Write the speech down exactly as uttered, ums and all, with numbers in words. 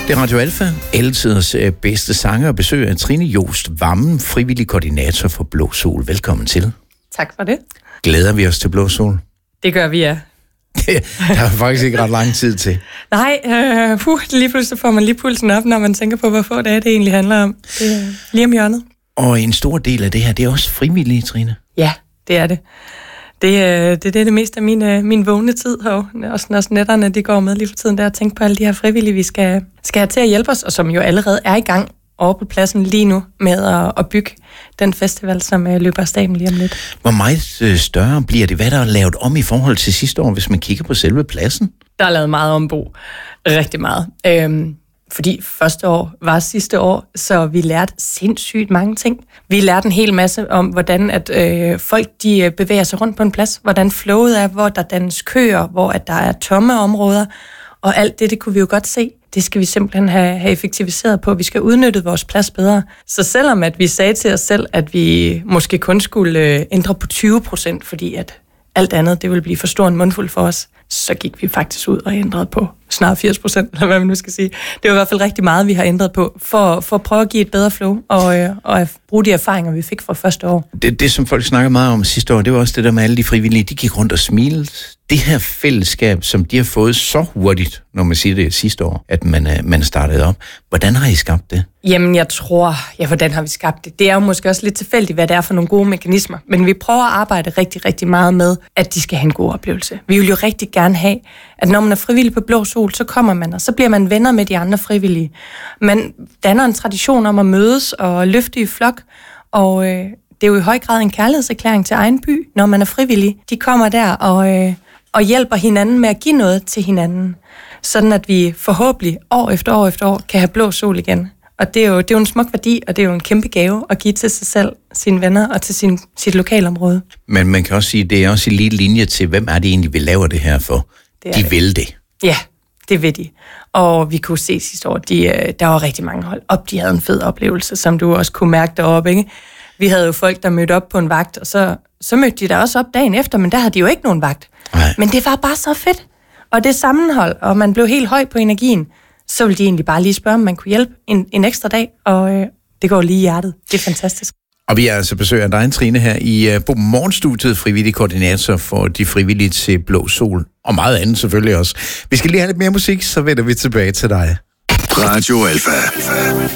Det er Radio Alfa, alle tiders bedste sanger, og besøg af Trine Joost Wammen, frivillig koordinator for Blå Sol. Velkommen til. Tak for det. Glæder vi os til Blå Sol? Det gør vi, ja. Der er faktisk ikke ret lang tid til. Nej, øh, puh, lige pludselig får man lige pulsen op, når man tænker på, hvor få dage det egentlig handler om. Det er lige om hjørnet. Og en stor del af det her, det er også frivillige, Trine. Ja, det er det. Det, øh, det, det er det meste af min, øh, min vågne tid her. Også når nætterne de går med lige for tiden, der at tænke på alle de her frivillige, vi skal, skal have til at hjælpe os, og som jo allerede er i gang over på pladsen lige nu med at, at bygge den festival, som øh, løber af staben lige om lidt. Hvor meget øh, større bliver det? Hvad der er lavet om i forhold til sidste år, hvis man kigger på selve pladsen? Der er lavet meget om Bo. Rigtig meget. Øhm, fordi første år var sidste år, så vi lærte sindssygt mange ting. Vi lærte en hel masse om, hvordan at øh, folk de bevæger sig rundt på en plads, hvordan flowet er, hvor der dannes køer, hvor at der er tomme områder, og alt det, det kunne vi jo godt se. Det skal vi simpelthen have, have effektiviseret på. Vi skal udnytte vores plads bedre. Så selvom at vi sagde til os selv, at vi måske kun skulle øh, ændre på tyve procent, fordi at alt andet, det ville blive for stor en mundfuld for os, så gik vi faktisk ud og ændrede på snart firs procent, eller hvad man nu skal sige. Det var i hvert fald rigtig meget, vi har ændret på, for, for at prøve at give et bedre flow, og, øh, og at bruge de erfaringer, vi fik fra første år. Det, det, som folk snakker meget om sidste år, det var også det der med alle de frivillige, de gik rundt og smilede. Det her fællesskab, som de har fået så hurtigt, når man siger det sidste år, at man, man startede op. Hvordan har I skabt det? Jamen, jeg tror, ja, hvordan har vi skabt det? Det er jo måske også lidt tilfældigt, hvad det er for nogle gode mekanismer, men vi prøver at arbejde rigtig, rigtig meget med, at de skal have en god oplevelse. Vi vil jo rigtig gerne have, at når man er frivillig på Blå Sol, så kommer man, og så bliver man venner med de andre frivillige. Man danner en tradition om at mødes og løfte i flok, og øh, det er jo i høj grad en kærlighedserklæring til egen by, når man er frivillig. De kommer der og, øh, og hjælper hinanden med at give noget til hinanden, sådan at vi forhåbentlig år efter år efter år kan have Blå Sol igen. Og det er, jo, det er jo en smuk værdi, og det er jo en kæmpe gave at give til sig selv, sine venner og til sin, sit lokalområde. Men man kan også sige, at det er også en lille linje til, hvem er det egentlig, vi laver det her for? Det de det. vil det. Ja, det vil de. Og vi kunne se sidste år, de, der var rigtig mange hold op. De havde en fed oplevelse, som du også kunne mærke deroppe, ikke? Vi havde jo folk, der mødte op på en vagt, og så, så mødte de der også op dagen efter, men der havde de jo ikke nogen vagt. Nej. Men det var bare så fedt. Og det sammenhold, og man blev helt høj på energien, så ville de egentlig bare lige spørge, om man kunne hjælpe en, en ekstra dag, og øh, det går lige i hjertet. Det er fantastisk. Og vi er altså besøg af dig, Trine, her i uh, på morgenstudiet, frivillig koordinator for de frivillige til Blå Sol, og meget andet selvfølgelig også. Vi skal lige have lidt mere musik, så vender vi tilbage til dig. Radio Alfa.